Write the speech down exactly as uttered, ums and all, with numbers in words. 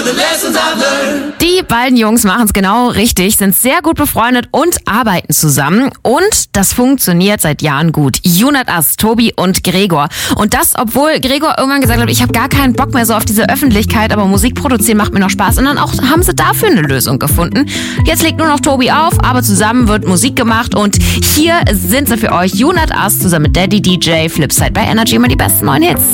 Die beiden Jungs machen es genau richtig, sind sehr gut befreundet und arbeiten zusammen. Und das funktioniert seit Jahren gut. Junat As, Tobi und Gregor. Und das, obwohl Gregor irgendwann gesagt hat, ich habe gar keinen Bock mehr so auf diese Öffentlichkeit, aber Musik produzieren macht mir noch Spaß. Und dann auch haben sie dafür eine Lösung gefunden. Jetzt legt nur noch Tobi auf, aber zusammen wird Musik gemacht. Und hier sind sie für euch, Junat As zusammen mit Daddy D J, Flipside bei Energy, immer die besten neuen Hits.